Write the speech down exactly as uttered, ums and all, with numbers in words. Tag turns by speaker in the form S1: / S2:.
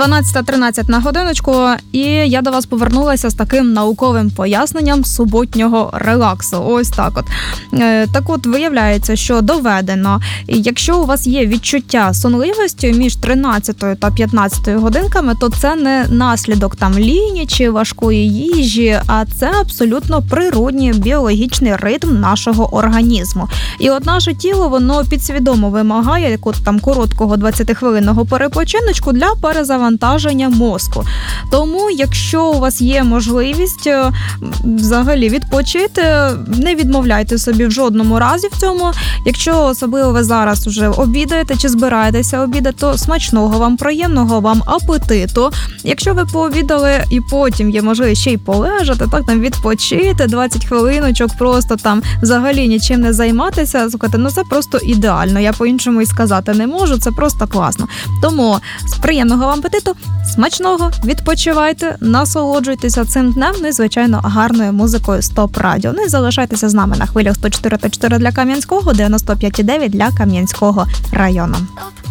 S1: дванадцята тринадцять на годиночку, і я до вас повернулася з таким науковим поясненням суботнього релаксу. Ось так от. Так от, виявляється, що доведено, якщо у вас є відчуття сонливості між тринадцятою та п'ятнадцятою годинками, то це не наслідок там ліні чи важкої їжі, а це абсолютно природній біологічний ритм нашого організму. І от наше тіло, воно підсвідомо вимагає якого там короткого двадцятихвилинного перепочиночку для перезавантаження мозку. Тому, якщо у вас є можливість взагалі відпочити, не відмовляйте собі в жодному разі в цьому. Якщо особливо ви зараз вже обідаєте чи збираєтеся обідати, то смачного вам, приємного вам апетиту. Якщо ви пообідали і потім є можливість ще й полежати, так там відпочити, двадцять хвилиночок, просто там взагалі нічим не займатися, слухайте, ну це просто ідеально. Я по-іншому і сказати не можу, це просто класно. Тому з приємного вам апетиту, смачного, відпочивайте, насолоджуйтеся цим днем, ну і, звичайно, гарною музикою Стоп Радіо. Ну і залишайтеся з нами на хвилях сто чотири та чотири для Кам'янського, дев'яносто п'ять і дев'ять для Кам'янського району.